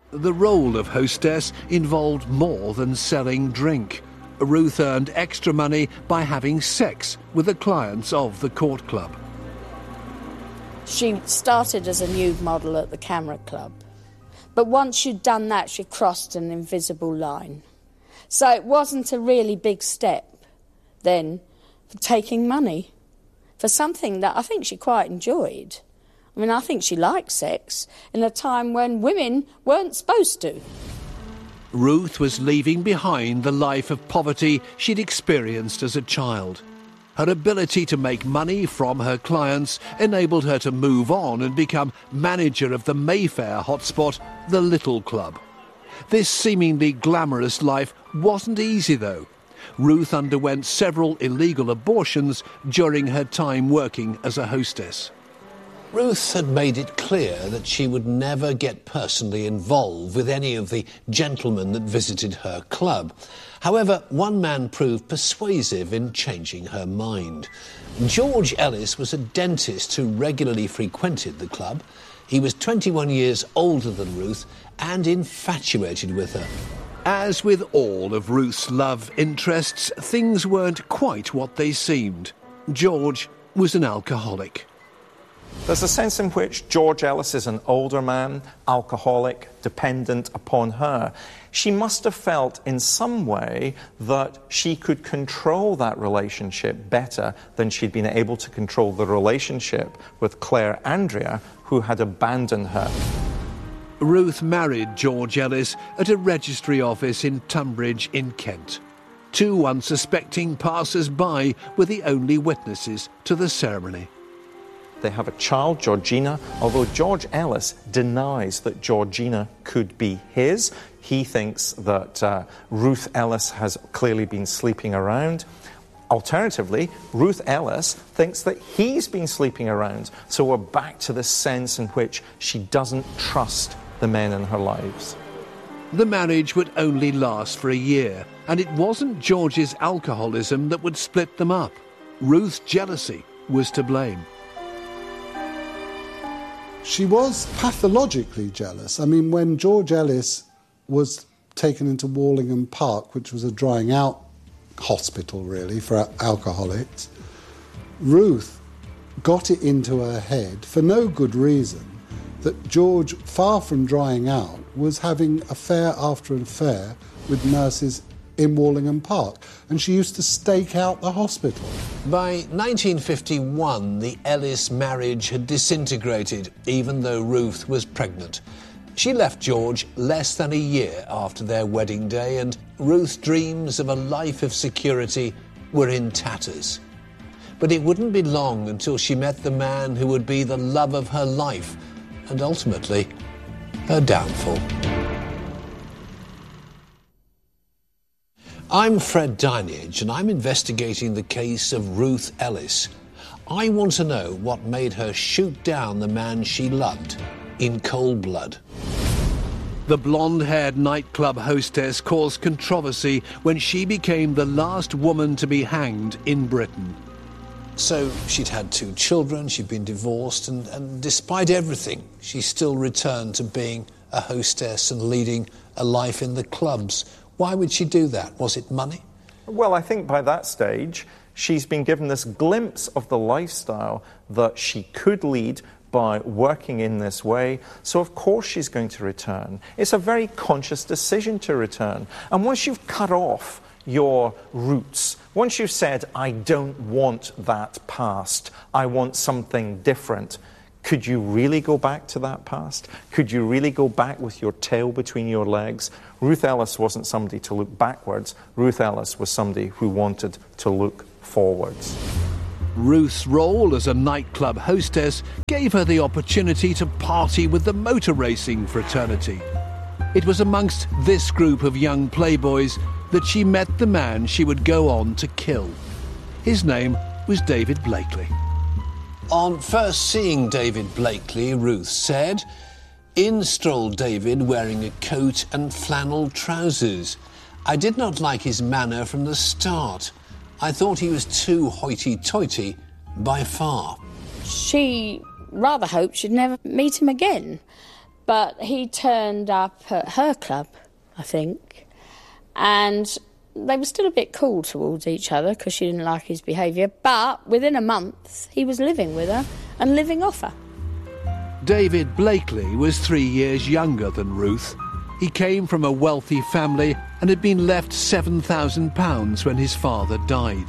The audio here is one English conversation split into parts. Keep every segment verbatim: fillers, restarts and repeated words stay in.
The role of hostess involved more than selling drink. Ruth earned extra money by having sex with the clients of the Court Club. She started as a nude model at the Camera Club. But once she'd done that, she crossed an invisible line. So it wasn't a really big step then for taking money for something that I think she quite enjoyed. I mean, I think she liked sex in a time when women weren't supposed to. Ruth was leaving behind the life of poverty she'd experienced as a child. Her ability to make money from her clients enabled her to move on and become manager of the Mayfair hotspot, the Little Club. This seemingly glamorous life wasn't easy, though. Ruth underwent several illegal abortions during her time working as a hostess. Ruth had made it clear that she would never get personally involved with any of the gentlemen that visited her club. However, one man proved persuasive in changing her mind. George Ellis was a dentist who regularly frequented the club. He was twenty-one years older than Ruth and infatuated with her. As with all of Ruth's love interests, things weren't quite what they seemed. George was an alcoholic. There's a sense in which George Ellis is an older man, alcoholic, dependent upon her. She must have felt in some way that she could control that relationship better than she'd been able to control the relationship with Claire Andrea, who had abandoned her. Ruth married George Ellis at a registry office in Tunbridge in Kent. Two unsuspecting passers-by were the only witnesses to the ceremony. They have a child, Georgina, although George Ellis denies that Georgina could be his. He thinks that uh, Ruth Ellis has clearly been sleeping around. Alternatively, Ruth Ellis thinks that he's been sleeping around. So we're back to this sense in which she doesn't trust the men in her lives. The marriage would only last for a year, and it wasn't George's alcoholism that would split them up. Ruth's jealousy was to blame. She was pathologically jealous. I mean, when George Ellis was taken into Wallingham Park, which was a drying out hospital, really, for alcoholics, Ruth got it into her head, for no good reason, that George, far from drying out, was having affair after affair with nurses in Wallingham Park, and she used to stake out the hospital. By nineteen fifty-one, the Ellis marriage had disintegrated, even though Ruth was pregnant. She left George less than a year after their wedding day, and Ruth's dreams of a life of security were in tatters. But it wouldn't be long until she met the man who would be the love of her life, and ultimately, her downfall. I'm Fred Dinenage, and I'm investigating the case of Ruth Ellis. I want to know what made her shoot down the man she loved in cold blood. The blonde-haired nightclub hostess caused controversy when she became the last woman to be hanged in Britain. So she'd had two children, she'd been divorced, and, and despite everything, she still returned to being a hostess and leading a life in the clubs. Why would she do that? Was it money? Well, I think by that stage, she's been given this glimpse of the lifestyle that she could lead by working in this way. So, of course, she's going to return. It's a very conscious decision to return. And once you've cut off your roots, once you've said, I don't want that past, I want something different, could you really go back to that past? Could you really go back with your tail between your legs? Ruth Ellis wasn't somebody to look backwards. Ruth Ellis was somebody who wanted to look forwards. Ruth's role as a nightclub hostess gave her the opportunity to party with the motor racing fraternity. It was amongst this group of young playboys that she met the man she would go on to kill. His name was David Blakely. On first seeing David Blakely, Ruth said, in strolled David wearing a coat and flannel trousers. I did not like his manner from the start. I thought he was too hoity-toity by far. She rather hoped she'd never meet him again. But he turned up at her club, I think, and they were still a bit cool towards each other because she didn't like his behaviour, but within a month he was living with her and living off her. David Blakely was three years younger than Ruth. He came from a wealthy family and had been left seven thousand pounds when his father died.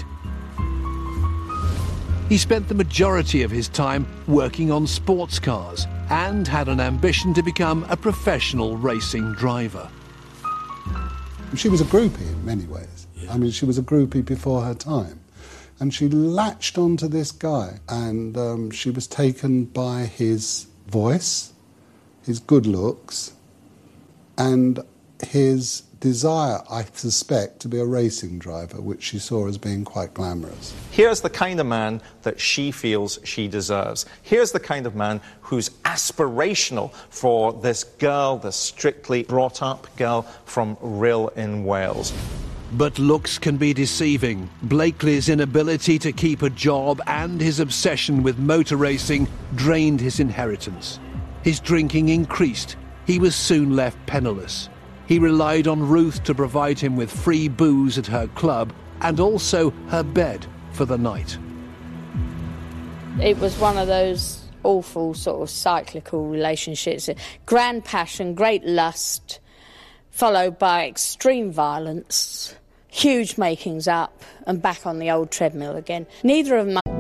He spent the majority of his time working on sports cars and had an ambition to become a professional racing driver. She was a groupie in many ways. Yeah. I mean, she was a groupie before her time. And she latched onto this guy, and um, she was taken by his voice, his good looks, and his desire, I suspect, to be a racing driver, which she saw as being quite glamorous. Here's the kind of man that she feels she deserves. Here's the kind of man who's aspirational for this girl, this strictly brought-up girl from Rhyl in Wales. But looks can be deceiving. Blakely's inability to keep a job and his obsession with motor racing drained his inheritance. His drinking increased. He was soon left penniless. He relied on Ruth to provide him with free booze at her club and also her bed for the night. It was one of those awful sort of cyclical relationships. Grand passion, great lust, followed by extreme violence, huge makings up, and back on the old treadmill again. Neither of them